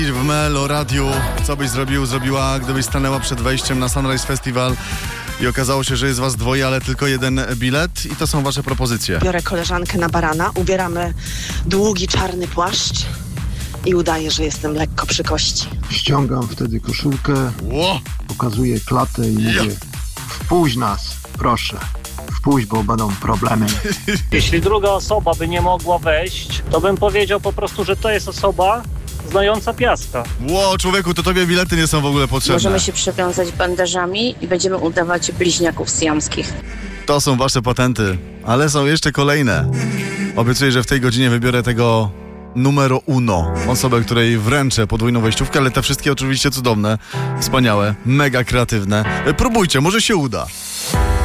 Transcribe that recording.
W Melo Radiu, co byś zrobiła, gdybyś stanęła przed wejściem na Sunrise Festival i okazało się, że jest was dwoje, ale tylko jeden bilet i to są wasze propozycje. Biorę koleżankę na barana, ubieramy długi czarny płaszcz i udaję, że jestem lekko przy kości. Ściągam wtedy koszulkę, pokazuję klatę i mówię: wpuść nas, proszę. Wpuść, bo będą problemy. Jeśli druga osoba by nie mogła wejść, to bym powiedział po prostu, że to jest osoba znająca piaska. Człowieku, to tobie bilety nie są w ogóle potrzebne. Możemy się przywiązać bandażami i będziemy udawać bliźniaków syjamskich. To są wasze patenty, ale są jeszcze kolejne. Obiecuję, że w tej godzinie wybiorę tego numero uno. Osobę, której wręczę podwójną wejściówkę, ale te wszystkie oczywiście cudowne, wspaniałe, mega kreatywne. Próbujcie, może się uda.